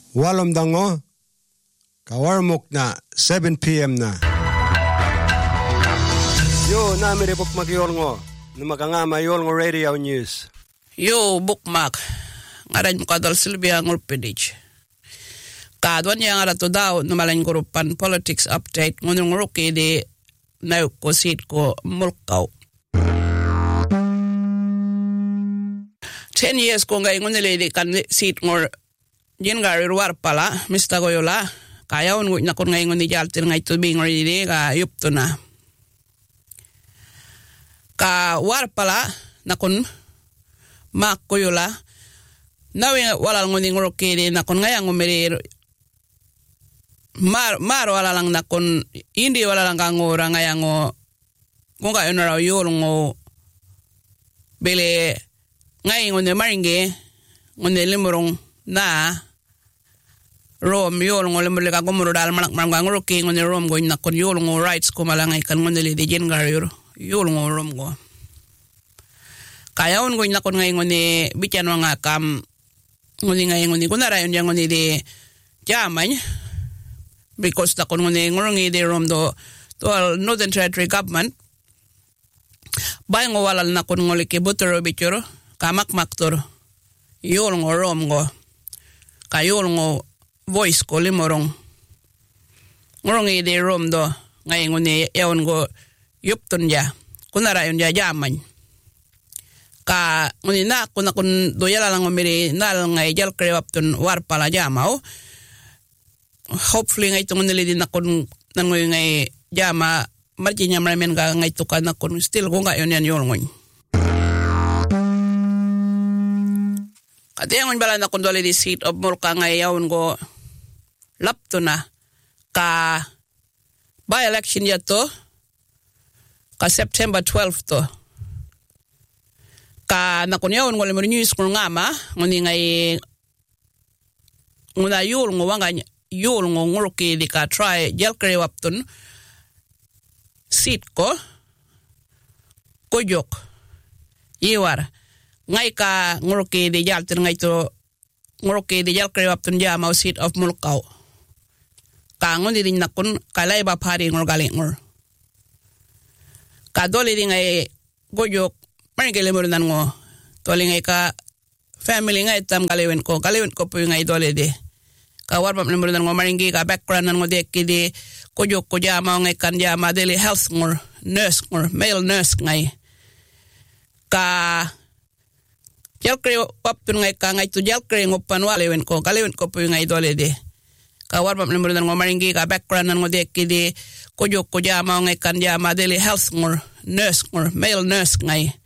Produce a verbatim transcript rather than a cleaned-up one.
Walom dango. Kawarmok na seven p.m. na. Yo, nami repok magyol ngo. Numakanga mayol ngo radio news. Yo, bookmark. Ngaran mo kadal Silvia Ngulpidich. Kadwan niya nga rato daw numalang grupan politics update ngunong ruki di nayo ko sit ko mulkaw. Ten years ko ngay ngunili kan sit ngor yin gari ruwar pala, Mister Goyola. Kaya ungut na kun ngay nguni jaltir ngay tubing ngori ka yup to na. Ka war pala na kun mak Goyola. Nawi walal nguni ngurukiri na kun ngayang umiri mar mar walalang na kun hindi walalang kangura ngayang o kung kayo na raw yulong o bili ngay nguni maringi nguni limurong na rom yulong o limurong ka gumuro dal manak marang nguruki nguni rom go na kun yulong o rights ko malangay kan nguni li di jengar yulong o rom go kaya un go na kun ngay nguni bityan mga kam nguni ngay nguni kunarayon yang nguni di jamay because na kun nguni ngurungi di rom do to Northern Territory government bay ngo walal na kun nguli ki butero bichuro kamak maktor yulong o rom go kayulong o voice ko limorong ngurungi di rom do ngay nguni yaon go yupton ja kunarayon ja jamay ka nguni na kun kun doyala lang umiri nal ngay jal krewapton war pala jamao hopefully ngay tong nili din akon nangoy ngay jama marjinya maramen ka ngay tukan akon still ko nga yon yan yolngoy kadiyangon bala na kun dole di seat of Mulka ngay yaon go lapto na ka by election yato ka September twelfth to ka nakunyaon ngol mo news ko ngama ngoni ngay nguna yul ngo wanga yul ngo nguruki di ka try jel krewapton sit ko kojok iwar ngay ka nguruki di jalten ngay to nguruki di jel krewapton jama seat of Mulkaw ka ngoni din nakun kalay ba pari ngor galing ngor ka dole di ngay kojok maring kelemur nan ngo toli ngay ka family ngay tam kaliwen ko kaliwen ko po ngay dole de ka warpam lemur nan ngo maring ka background nan ngo dekki de kojok ko jama ngay kan jama daily health ngor nurse ngor male nurse ngay ka jalkre waptun ngay ka ngay tu jalkre ngopan walewen ko kaliwen ko po ngay dole de ka warpam lemur nan ngo maring ka background nan ngo dekki de kojok ko jama ngay kan jama daily health ngor nurse ngor male nurse ngay